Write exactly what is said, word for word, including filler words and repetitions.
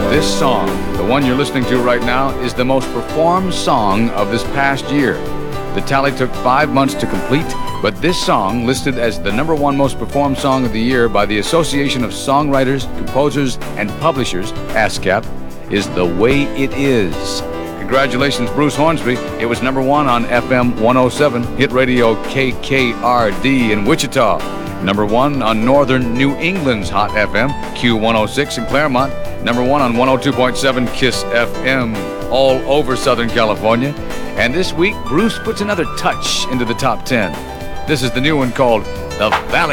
This song, the one you're listening to right now, is the most performed song of this past year. The tally took five months to complete, but this song, listed as the number one most performed song of the year by the Association of Songwriters, Composers, and Publishers, ASCAP, is The Way It Is. Congratulations, Bruce Hornsby. It was number one on F M one oh seven, hit radio K K R D in Wichita. Number one on Northern New England's Hot F M, Q one oh six in Claremont. Number one on one oh two point seven KISS F M all over Southern California. And this week, Bruce puts another touch into the top ten. This is the new one called The Valley.